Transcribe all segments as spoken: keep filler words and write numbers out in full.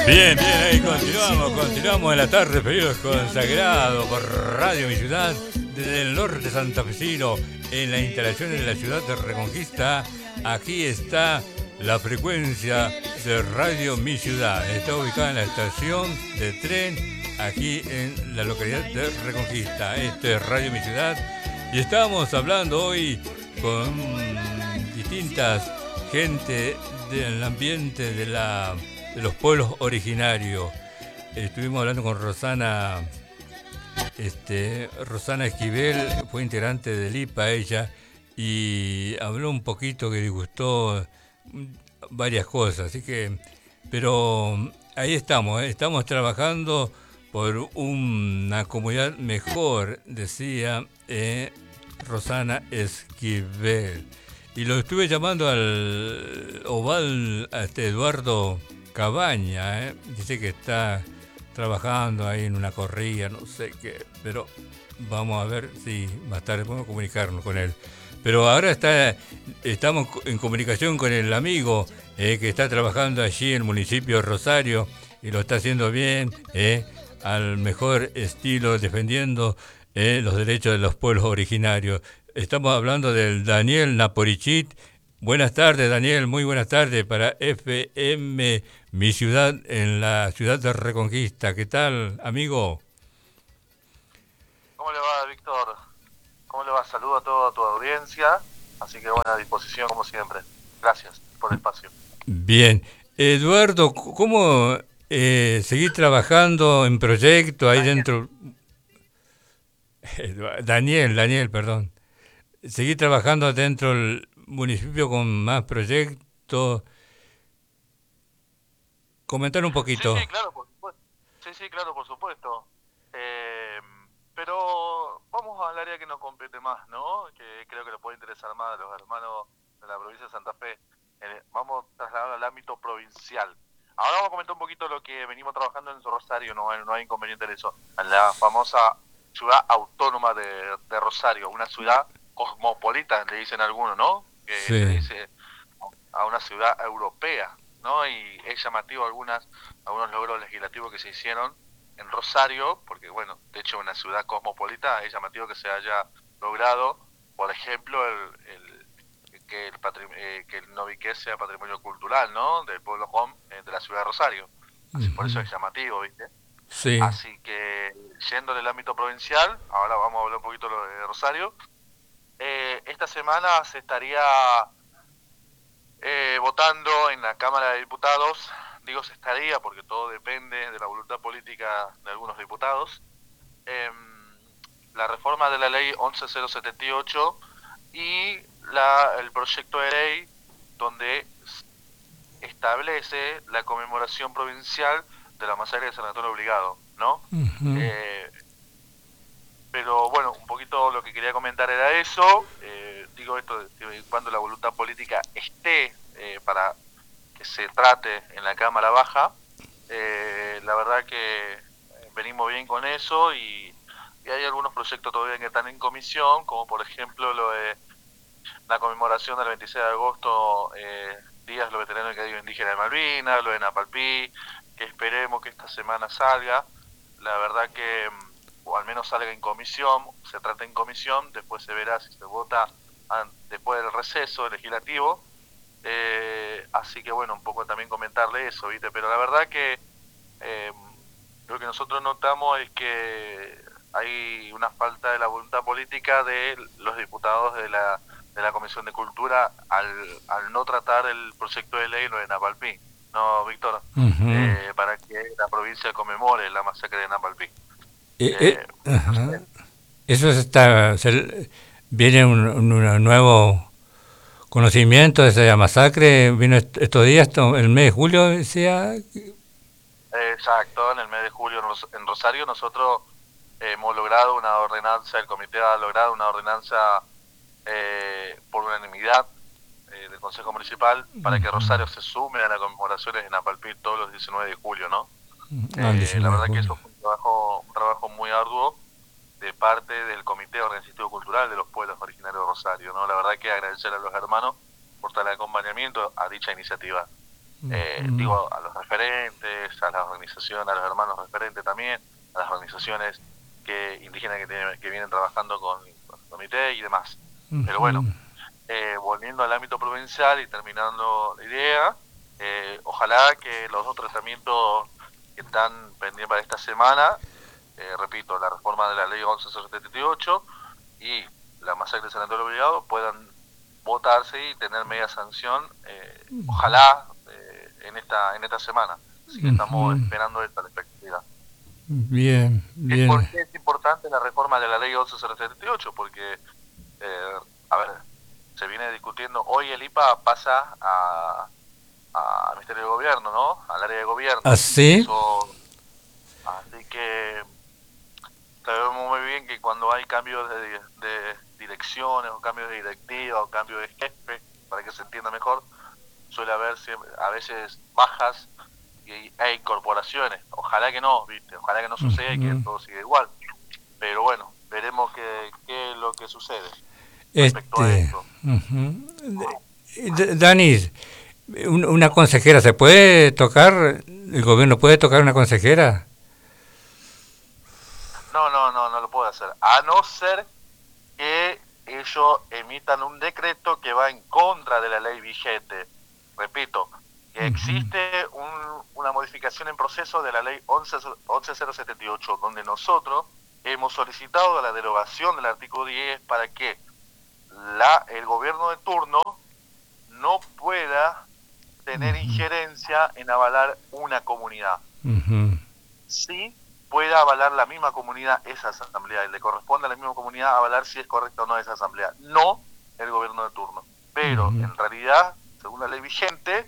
Bien, bien, ahí continuamos, continuamos en la tarde, periodos consagrados por Radio Mi Ciudad, desde el norte santafesino, en la instalación de la ciudad de Reconquista. Aquí está la frecuencia de Radio Mi Ciudad. Está ubicada en la estación de tren, aquí en la localidad de Reconquista. Este es Radio Mi Ciudad y estamos hablando hoy con distintas gente del ambiente de la... de los pueblos originarios. Estuvimos hablando con Rosana, este, Rosana Esquivel, fue integrante del I P A ella, y habló un poquito que disgustó varias cosas, así que, pero ahí estamos, ¿eh? Estamos trabajando por una comunidad mejor, decía eh, Rosana Esquivel. Y lo estuve llamando al Oval, a este Eduardo Cabaña, ¿eh? Dice que está trabajando ahí en una corrida, no sé qué, pero vamos a ver si más tarde podemos comunicarnos con él. Pero ahora está, estamos en comunicación con el amigo eh, que está trabajando allí en el municipio de Rosario y lo está haciendo bien, eh, al mejor estilo, defendiendo eh, los derechos de los pueblos originarios. Estamos hablando del Daniel Naporichit. Buenas tardes, Daniel, muy buenas tardes para F M Mi Ciudad en la ciudad de Reconquista. ¿Qué tal, amigo? ¿Cómo le va, Víctor? ¿Cómo le va? Saludo a toda tu audiencia. Así que bueno, a disposición como siempre. Gracias por el espacio. Bien. Eduardo, ¿cómo eh, seguís trabajando en proyecto ahí Daniel. dentro? Daniel, Daniel, perdón. Seguís trabajando dentro del municipio con más proyectos. Comentar un poquito. Sí, sí, claro, por supuesto. Sí, sí, claro, por supuesto. Eh, pero vamos al área que nos compete más, ¿no? Que creo que le puede interesar más a los hermanos de la provincia de Santa Fe. Eh, vamos a trasladar al ámbito provincial. Ahora vamos a comentar un poquito lo que venimos trabajando en Rosario, no hay, no hay inconveniente en eso. En la famosa ciudad autónoma de, de Rosario, una ciudad cosmopolita, le dicen algunos, ¿no? Que sí. Se dice a una ciudad europea, ¿no? Y es llamativo algunas algunos logros legislativos que se hicieron en Rosario, porque bueno, de hecho una ciudad cosmopolita es llamativo que se haya logrado, por ejemplo, el, el que el patrim- eh, que el Noviqué sea patrimonio cultural, ¿no? Del pueblo home eh, de la ciudad de Rosario. Así, uh-huh. Por eso es llamativo, ¿viste? Sí. Así que yendo del ámbito provincial, ahora vamos a hablar un poquito de Rosario. Eh, esta semana se estaría eh, votando en la Cámara de Diputados, digo se estaría porque todo depende de la voluntad política de algunos diputados, eh, la reforma de la ley once mil setenta y ocho y la, el proyecto de ley donde establece la conmemoración provincial de la masacre de San Antonio Obligado, ¿no? Uh-huh. Eh, pero bueno, un poquito lo que quería comentar era eso. Eh, digo esto, de, cuando la voluntad política esté eh, para que se trate en la Cámara Baja, eh, la verdad que venimos bien con eso y, y hay algunos proyectos todavía que están en comisión, como por ejemplo lo de la conmemoración del veintiséis de agosto, eh, Días de los Veteranos del Cabildo Indígena de Malvinas, lo de Napalpí, que esperemos que esta semana salga. La verdad que o al menos salga en comisión, se trata en comisión, después se verá si se vota después del receso legislativo, eh, así que bueno, un poco también comentarle eso, ¿viste? Pero la verdad que eh, lo que nosotros notamos es que hay una falta de la voluntad política de los diputados de la, de la Comisión de Cultura al, al no tratar el proyecto de ley, lo de Napalpí, ¿no, Víctor? Uh-huh. Eh, para que la provincia conmemore la masacre de Napalpí. Eh, eh, uh-huh. Eso está, se, viene un, un nuevo conocimiento de esa masacre, vino estos días, el mes de julio, decía. Exacto, en el mes de julio en Rosario nosotros hemos logrado una ordenanza, el comité ha logrado una ordenanza eh, por unanimidad eh, del Consejo Municipal para que Rosario se sume a las conmemoraciones en Napalpí todos los diecinueve de julio, ¿no? Ah, eh, la verdad que eso fue un trabajo, un trabajo muy arduo de parte del Comité Organizativo Cultural de los Pueblos Originarios de Rosario, ¿no? La verdad que agradecer a los hermanos por tal acompañamiento a dicha iniciativa. Eh, Mm. digo, a los referentes, a las organizaciones, a los hermanos referentes también, a las organizaciones que indígenas que, tienen, que vienen trabajando con, con el comité y demás. Mm. Pero bueno, eh, volviendo al ámbito provincial y terminando la idea, eh, ojalá que los dos tratamientos que están pendientes para esta semana, eh, repito, la reforma de la ley once cero setenta y ocho y la masacre de San Antonio Obligado, puedan votarse y tener media sanción, eh, ojalá eh, en esta en esta semana. Así que estamos Mm. esperando esta expectativa. Bien, bien. ¿Por qué es importante la reforma de la ley once cero setenta y ocho? Porque, eh, a ver, se viene discutiendo, hoy el I P A pasa a, a Ministerio de Gobierno, ¿no? Al área de gobierno. ¿Así? Eso, así que sabemos muy bien que cuando hay cambios de, de direcciones o cambios de directiva o cambios de jefe, para que se entienda mejor, suele haber siempre, a veces bajas y hay incorporaciones. Ojalá que no, ¿viste? Ojalá que no suceda y que todo siga igual. Pero bueno, veremos qué, qué es lo que sucede respecto Este, a esto. uh-huh. Dani, ¿una consejera se puede tocar? ¿El gobierno puede tocar una consejera? No, no, no, no lo puede hacer. A no ser que ellos emitan un decreto que va en contra de la ley vigente. Repito, que existe un, una modificación en proceso de la ley once cero setenta y ocho, donde nosotros hemos solicitado la derogación del artículo diez para que la, el gobierno de turno no pueda tener uh-huh. injerencia en avalar una comunidad. Uh-huh. Sí pueda avalar la misma comunidad esa asamblea, y le corresponde a la misma comunidad avalar si es correcta o no esa asamblea, no el gobierno de turno. Pero uh-huh. en realidad, según la ley vigente,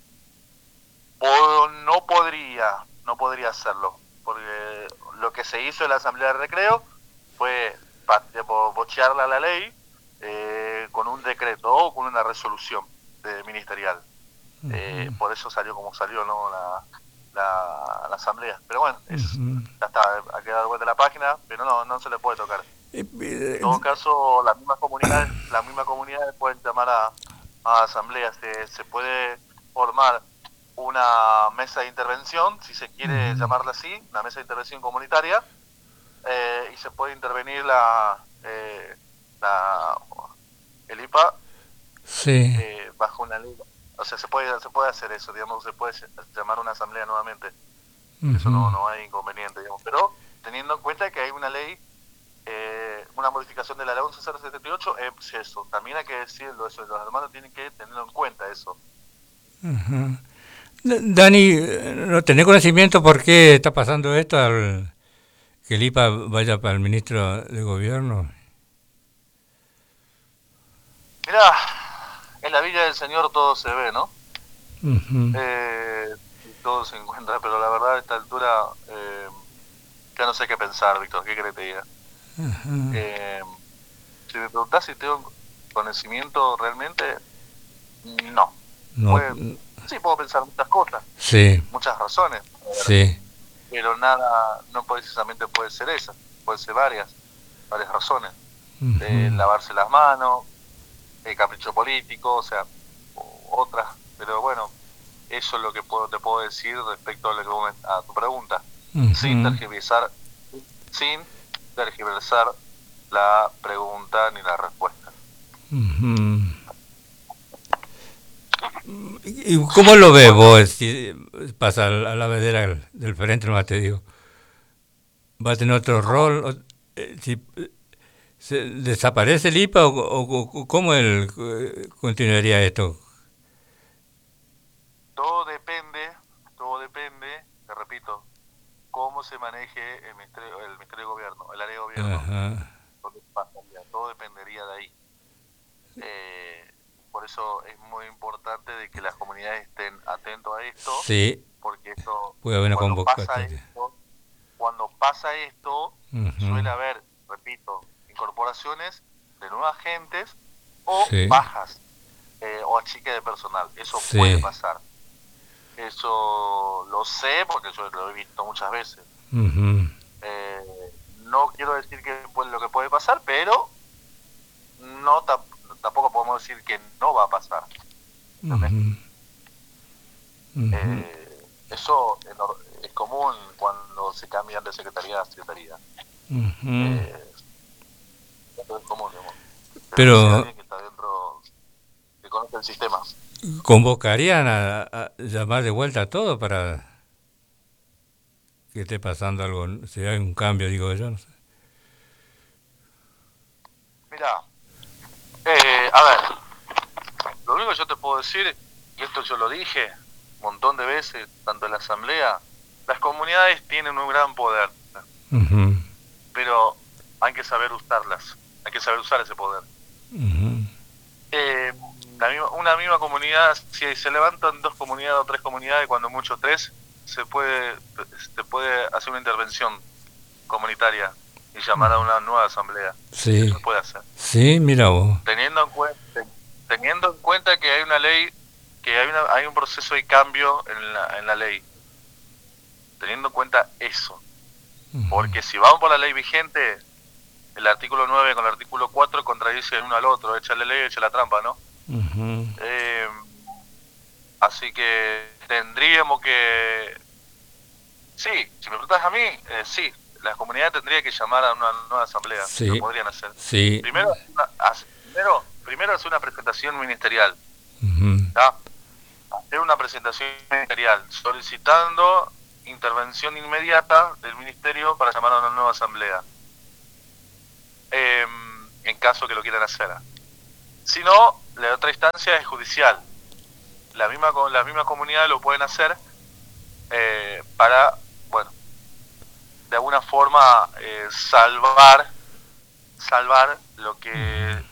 o no podría, no podría hacerlo, porque lo que se hizo en la asamblea de recreo fue bochearla a la ley eh, con un decreto o con una resolución de, ministerial. Uh-huh. Eh, por eso salió como salió, ¿no? La, la, la asamblea. Pero bueno, es, uh-huh. ya está, ha quedado vuelta la página, pero no, no se le puede tocar. En todo caso, las mismas comunidades, las mismas comunidades pueden llamar a, a asamblea, se, se puede formar una mesa de intervención, si se quiere uh-huh. llamarla así, una mesa de intervención comunitaria, eh, y se puede intervenir la, eh, la el I P A sí. eh, bajo una ley. O sea, se puede se puede hacer eso, digamos, se puede llamar una asamblea nuevamente. Uh-huh. Eso no, no hay inconveniente, digamos. Pero teniendo en cuenta que hay una ley, eh, una modificación de la ley once cero setenta y ocho, es eso. También hay que decirlo, eso. Los hermanos tienen que tenerlo en cuenta, eso. Uh-huh. Dani, ¿no tenés conocimiento por qué está pasando esto, al que el I P A vaya para el ministro de Gobierno? Mirá, en la Villa del Señor todo se ve, ¿no? Uh-huh. Eh, todo se encuentra, pero la verdad a esta altura eh, ya no sé qué pensar, Víctor, ¿qué querés que te diga? Uh-huh. Eh, si me preguntás si tengo conocimiento realmente, no. no. Puede, sí, puedo pensar muchas cosas, sí. muchas razones, sí. pero nada, no precisamente puede ser esa, puede ser varias, varias razones. Uh-huh. Eh, lavarse las manos, el capricho político, o sea, otras, pero bueno, eso es lo que puedo, te puedo decir respecto a, lo que vos me, a tu pregunta, uh-huh. sin tergiversar, sin tergiversar la pregunta ni la respuesta. Uh-huh. ¿Y cómo lo ves vos si pasa a la vedera del frente, nomás te digo? ¿Va a tener otro rol? Si ¿se desaparece el I P A o, o, o cómo él continuaría esto? Todo depende, todo depende, te repito, cómo se maneje el Ministerio, el Ministerio de Gobierno, el área de gobierno. Ajá. Todo dependería de ahí. Eh, por eso es muy importante de que las comunidades estén atentos a esto. Sí. Porque esto, puede haber una cuando pasa convocatoria. esto, cuando pasa esto, uh-huh. suele haber, repito, incorporaciones de nuevas gentes o sí. bajas eh, o achique de personal. Eso sí. puede pasar. Eso lo sé porque yo lo he visto muchas veces. Uh-huh. Eh, no quiero decir que pues, lo que puede pasar, pero no tampoco podemos decir que no va a pasar. Uh-huh. Uh-huh. Eh, eso es, es común cuando se cambian de secretaría a secretaría. Uh-huh. Eh, eso es común, digamos. Pero, Pero si alguien que está dentro, que conoce el sistema. ¿convocarían a, a llamar de vuelta a todo para que esté pasando algo, si hay un cambio, digo yo, no sé? Mira, eh, a ver, lo único que yo te puedo decir, y esto yo lo dije un montón de veces, tanto en la asamblea, las comunidades tienen un gran poder, uh-huh. pero hay que saber usarlas, hay que saber usar ese poder. Uh-huh. Eh, la misma, una misma comunidad, si se levantan dos comunidades o tres comunidades, cuando mucho tres, se puede, se puede hacer una intervención comunitaria y llamar a una nueva asamblea. Sí. Eso se puede hacer. Sí, mira vos. Teniendo en cuenta, teniendo en cuenta que hay una ley, que hay una, hay un proceso de cambio en la, en la ley. Teniendo en cuenta eso. Uh-huh. Porque si vamos por la ley vigente, el artículo nueve con el artículo cuatro contradicen uno al otro, echa la ley, echa la trampa, ¿no? Uh-huh. Eh, así que tendríamos que... Sí, si me preguntas a mí, eh, sí, las comunidades tendrían que llamar a una nueva asamblea, sí. lo podrían hacer. Sí. Primero, una, primero, primero hacer una presentación ministerial, uh-huh. ¿tá? Hacer una presentación ministerial solicitando intervención inmediata del ministerio para llamar a una nueva asamblea. Eh, en caso que lo quieran hacer. Si no, la otra instancia es judicial. La misma, las mismas comunidades lo pueden hacer eh, para, bueno, de alguna forma eh, salvar, salvar lo que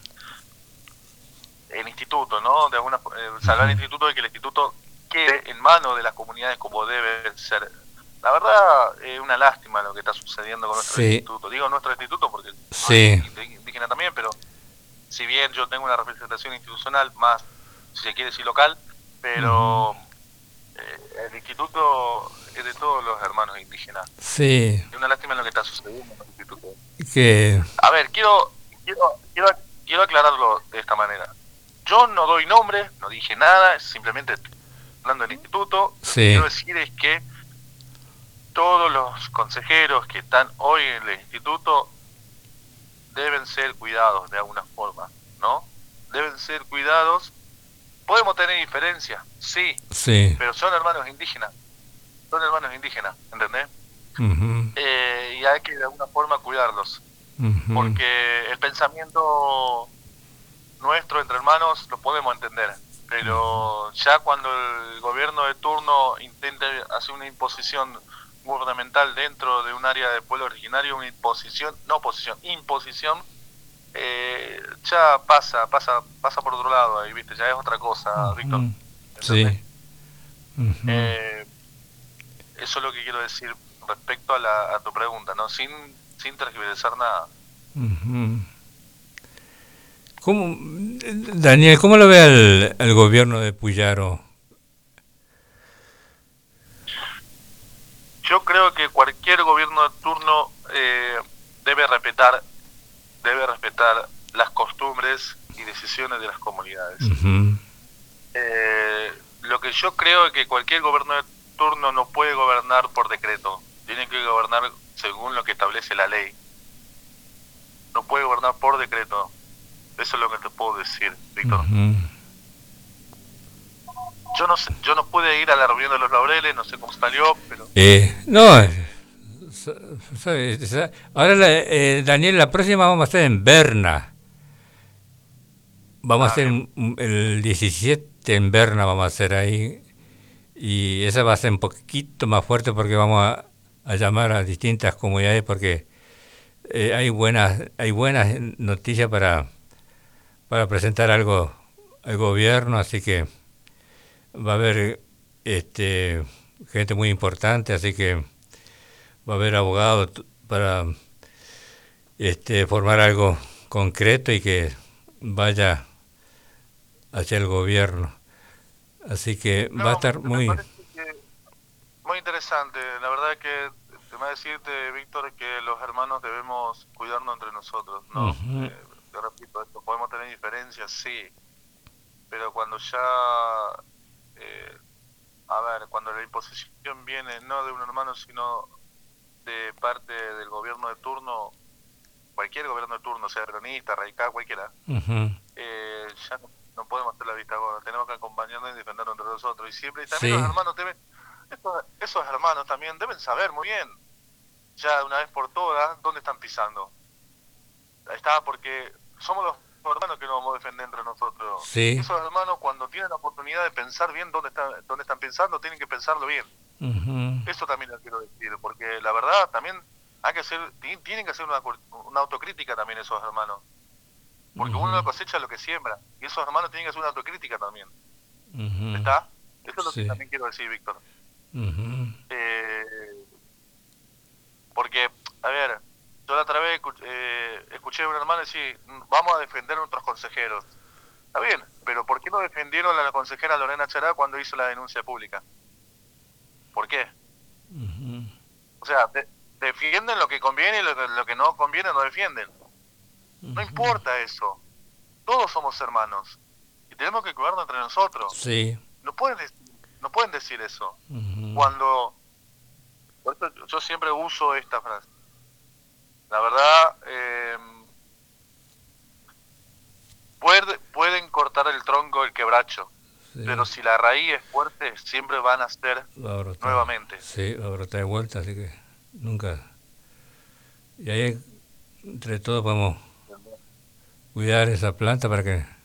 el instituto, ¿no? De alguna, eh, salvar el instituto de que el instituto quede en manos de las comunidades como debe ser. La verdad es una lástima lo que está sucediendo con nuestro sí. instituto. Digo nuestro instituto porque sí. soy indígena también, pero si bien yo tengo una representación institucional más, si se quiere decir local, pero uh-huh. eh, el instituto es de todos los hermanos indígenas. Sí. Es una lástima lo que está sucediendo en el instituto. Que... A ver, quiero, quiero, quiero, quiero aclararlo de esta manera. Yo no doy nombre, no dije nada, simplemente hablando del instituto. Sí. Lo que quiero decir es que todos los consejeros que están hoy en el instituto deben ser cuidados de alguna forma, ¿no? Deben ser cuidados. Podemos tener diferencias, sí, sí. pero son hermanos indígenas, son hermanos indígenas, ¿entendés? Uh-huh. Eh, y hay que de alguna forma cuidarlos, uh-huh. porque el pensamiento nuestro entre hermanos lo podemos entender, pero uh-huh. ya cuando el gobierno de turno intente hacer una imposición gubernamental dentro de un área de pueblo originario, una imposición, no oposición, imposición, eh, ya pasa, pasa, pasa por otro lado ahí, viste, ya es otra cosa, uh-huh. Víctor. Sí. Uh-huh. Eh, eso es lo que quiero decir respecto a, la, a tu pregunta, ¿no? Sin, sin tergiversar nada. Uh-huh. ¿Cómo, Daniel, cómo lo ve el, el gobierno de Puyaro? Yo creo que cualquier gobierno de turno eh, debe respetar debe respetar las costumbres y decisiones de las comunidades. Uh-huh. Eh, lo que yo creo es que cualquier gobierno de turno no puede gobernar por decreto, tiene que gobernar según lo que establece la ley. No puede gobernar por decreto. Eso es lo que te puedo decir, Víctor. Uh-huh. Yo no sé, yo no pude ir a la reunión de los Laureles, no sé cómo salió, pero... Eh, no, ahora la, eh, Daniel, la próxima vamos a estar en Berna. Vamos ah, a hacer un, el diecisiete en Berna, vamos a hacer ahí. Y esa va a ser un poquito más fuerte porque vamos a, a llamar a distintas comunidades porque eh, hay buenas hay buenas noticias para, para presentar algo al gobierno, así que va a haber este gente muy importante, así que va a haber abogados para este formar algo concreto y que vaya hacia el gobierno. Así que no, va a estar muy... muy interesante. La verdad es que te voy a decirte, Víctor, que los hermanos debemos cuidarnos entre nosotros, ¿no? Uh-huh. Eh, te repito esto, podemos tener diferencias, sí, pero cuando ya... Eh, a ver, cuando la imposición viene no de un hermano, sino de parte del gobierno de turno, cualquier gobierno de turno, sea peronista, radical, cualquiera, uh-huh. eh, ya no, no podemos hacer la vista gorda, tenemos que acompañarnos y defendernos entre nosotros. Y siempre, y también Sí. los hermanos deben, esos, esos hermanos también deben saber muy bien, ya de una vez por todas, dónde están pisando. Ahí está, porque somos los hermanos que nos vamos a defender entre nosotros. Sí. Esos hermanos, cuando tienen la oportunidad de pensar bien dónde están, dónde están pensando, tienen que pensarlo bien. Uh-huh. Eso también lo quiero decir, porque la verdad también hay que hacer, tienen que hacer una, una autocrítica también esos hermanos. Porque uh-huh. uno cosecha lo que siembra, y esos hermanos tienen que hacer una autocrítica también. Uh-huh. ¿Está? Eso es lo sí. que también quiero decir, Víctor. Uh-huh. Eh, porque, a ver, yo la otra vez eh, escuché a un hermano decir, vamos a defender a nuestros consejeros. Está bien, pero ¿por qué no defendieron a la consejera Lorena Chará cuando hizo la denuncia pública? ¿Por qué? Uh-huh. O sea, de, defienden lo que conviene y lo, lo que no conviene no defienden. Uh-huh. No importa eso. Todos somos hermanos y tenemos que cuidarnos entre nosotros. Sí. No pueden, no pueden decir eso. Uh-huh. Cuando... Por eso yo siempre uso esta frase. La verdad, eh, puede, pueden cortar el tronco el quebracho. Sí. Pero si la raíz es fuerte, siempre van a ser nuevamente. Sí, va a brotar de vuelta, así que nunca... Y ahí entre todos podemos cuidar esa planta para que